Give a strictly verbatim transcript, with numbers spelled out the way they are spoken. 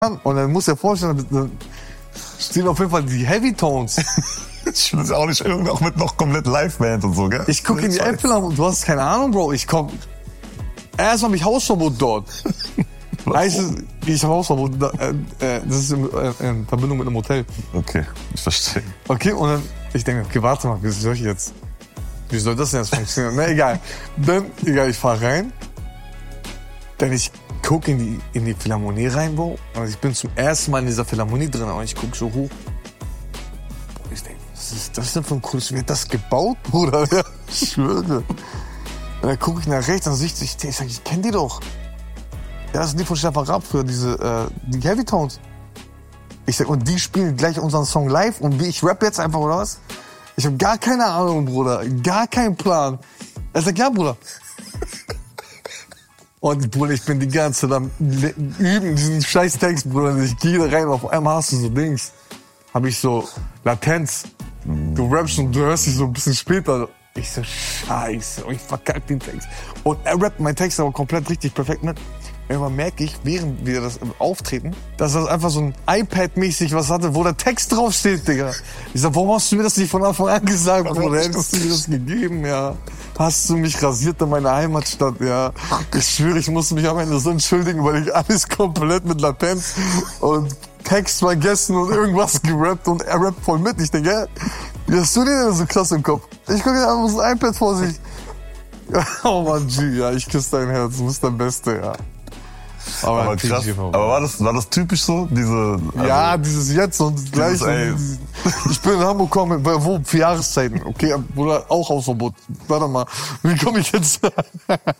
und dann muss er vorstellen, dann stehen auf jeden Fall die Heavy Tones. Ich will es auch nicht irgendwie auch mit noch komplett Liveband und so, gell? Ich gucke in die Apple und du hast keine Ahnung, Bro. Ich komm. Erstmal hab ich Hausverbot dort. Also, ich habe Hausverbot. Äh, äh, das ist in, äh, in Verbindung mit einem Hotel. Okay, ich verstehe. Okay, und dann, ich denke, okay, warte mal, wie soll ich jetzt, wie soll das denn jetzt funktionieren? Na, egal. Dann, egal, ich fahr rein. Dann ich guck in die, in die Philharmonie rein, Bro. Und ich bin zum ersten Mal in dieser Philharmonie drin, und ich guck so hoch. Bro, ich denke, was ist das denn für ein cooles, wird das gebaut, Bruder? Ja, ich schwöre. Und dann gucke ich nach rechts und ich, ich, ich sag, ich kenn die doch. Ja, das sind die von Stefan Raab für diese, äh, die Heavy Tones. Ich sag, und die spielen gleich unseren Song live und wie, ich rap jetzt einfach, oder was? Ich hab gar keine Ahnung, Bruder. Gar keinen Plan. Er sagt, ja, Bruder. Und, Bruder, ich bin die ganze Zeit am üben, diesen scheiß Text, Bruder. Ich gehe da rein, auf einmal hast du so Dings. Hab ich so Latenz. Du rappst und du hörst dich so ein bisschen später. Ich so, scheiße, und ich verkack den Text. Und er rappt meinen Text aber komplett richtig perfekt mit. Irgendwann merke ich, während wir das auftreten, dass das einfach so ein iPad-mäßig was hatte, wo der Text draufsteht, Digga. Ich sag, warum hast du mir das nicht von Anfang an gesagt, Bruder? Hättest du mir das gegeben, ja. Hast du mich rasiert in meiner Heimatstadt, ja. Ich schwöre, ich musste mich am Ende so entschuldigen, weil ich alles komplett mit Latenz und Text vergessen und irgendwas gerappt und er rappt voll mit. Ich denke, ja, wie hast du den denn so krass im Kopf? Ich gucke einfach so ein iPad vor sich. Oh Mann, G, ja, ich küsse dein Herz, du bist der Beste, ja. Aber, aber krass. Aber war das, war das typisch so? Diese, also ja, dieses Jetzt und gleich. Dieses, ich bin in Hamburg gekommen, wo? Vier Jahreszeiten. Okay, Bruder, auch Hausverbot. Warte mal, wie komme ich jetzt?